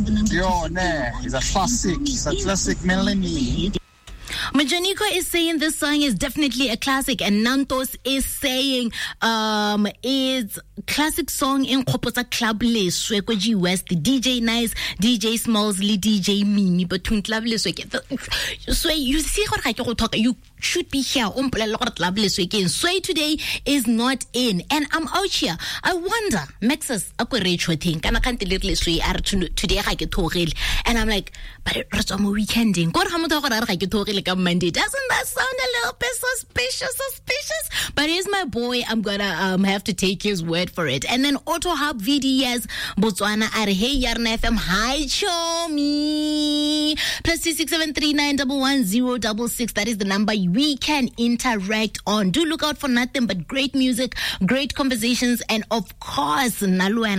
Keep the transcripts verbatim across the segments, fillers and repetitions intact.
Yo, nah, it's a classic. It's a classic melody. Majaniko is saying this song is definitely a classic, and Nantos is saying um it's classic song in Koposa Club Le Sweko G West, D J Nice, D J Smalls, D J Mini, between Club Le Sweke. So you see what I talk, you should be here. Club Le Sweke. Sway today is not in, and I'm out here. I wonder, Maxus, ako reach with thing, and I can't little sway today I get to and I'm like, but it's on weekending. God, how much I get to like a Monday. Doesn't that sound a little bit suspicious, suspicious? But here's my boy. I'm gonna um have to take his word for it. And then Auto Hub V D S Botswana are hey Yarna F M. Hi Chomi. Plus two six seven three nine one one zero double six. That is the number we can interact on. Do look out for nothing but great music, great conversations, and of course coming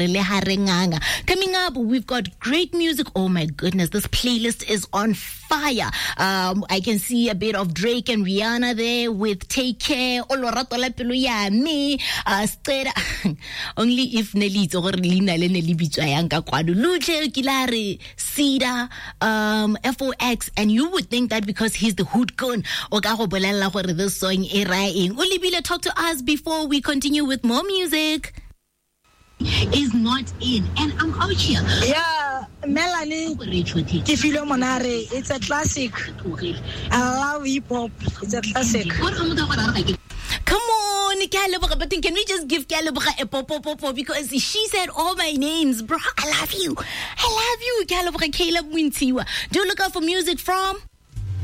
up we've got great music. Oh my goodness, this playlist is on fire. Um, I can see a bit of Drake and Rihanna there with Take Care. Olorato la pelo ya me. Uh, only if Nelly or Lina le Nelly Bichayanga Kwadu Luche Kilare Sida um F O X, and you would think that because he's the hood gun or Gahobolella for this song eraing. Ulibila, talk to us before we continue with more music. Is not in, and I'm out here. Yeah, Melanie Tifilo Monare, it's a classic. I love hip hop. It's a classic. Come on, Calibre, but can we just give Calibre a pop pop pop because she said all my names, bro. I love you. I love you, Calibre Caleb Wintiwa. Do look out for music from